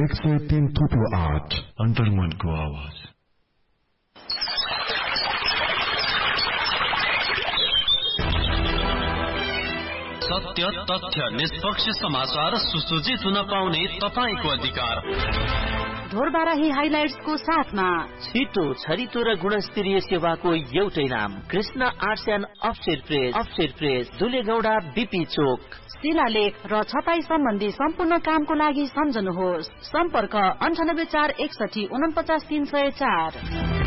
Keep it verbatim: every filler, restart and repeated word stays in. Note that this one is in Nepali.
एक सय तीन थुप्रो आठ अन्तर्मनको आवाज। सत्य, तथ्य, निष्पक्ष समाचार, सुसज्जित हुन पाउने तपाईको अधिकार। ढोरबाराही हाइलाइट्सको साथमा छिटो, छरितो र गुणस्तरीय सेवाको एउटै नाम Krishna arts and offset press. Offset press, दुलेगौडा, BP चोक। शिलालेख र छपाई सम्बन्धी सम्पूर्ण कामको लागि सम्झनुहोस्। सम्पर्क अन्ठानब्बे चार एकसठी उनपचास तीन सय चार।